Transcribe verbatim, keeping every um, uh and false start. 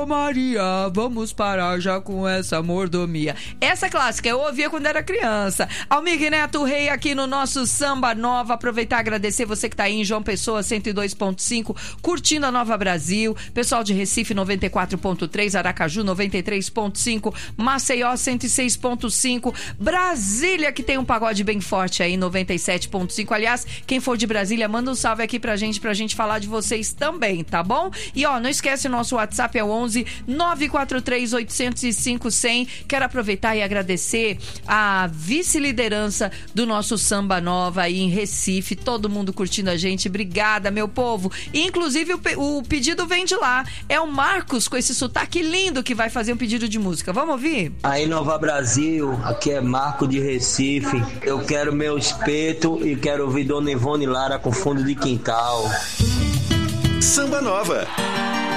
Maria, vamos parar já com essa mordomia. Essa clássica eu ouvia quando era criança. Almir Neto Rei aqui no nosso Samba Nova. Aproveitar e agradecer você que tá aí em João Pessoa cento e dois ponto cinco, curtindo a Nova Brasil. Pessoal de Recife noventa e quatro ponto três, Aracaju noventa e três ponto cinco, Maceió cento e seis ponto cinco, Brasília que tem um pagode bem forte aí noventa e sete ponto cinco. Aliás, quem for de Brasília, manda um salve aqui pra gente, pra gente falar de vocês também, tá bom? E ó, não esquece, o nosso WhatsApp é o onze nove quatro três oito zero cinco zero zero. Quero aproveitar e agradecer a vice-liderança do nosso Samba Nova aí em Recife, todo mundo curtindo a gente, obrigada, meu povo. E, inclusive o, pe- o pedido vem de lá, é o Marcos com esse sotaque lindo que vai fazer um pedido de música, vamos ouvir? Aí Nova Brasil, aqui é Marco de Recife, eu quero meu espeto e quero ouvir Dona Ivone Lara com Fundo de Quintal. Samba Nova.